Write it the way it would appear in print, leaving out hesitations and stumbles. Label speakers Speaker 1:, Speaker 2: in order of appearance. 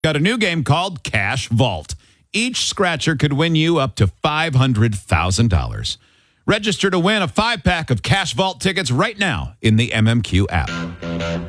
Speaker 1: got a new game called Cash Vault. Each scratcher could win you up to $500,000. Register to win a 5-pack of Cash Vault tickets right now in the MMQ app.